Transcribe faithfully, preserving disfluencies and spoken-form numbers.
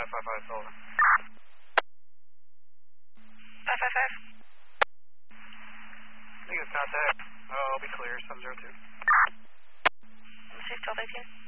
five five five, over. five five five. Negative contact. Oh, I'll be clear, seven zero two. Safe twelve eighteen.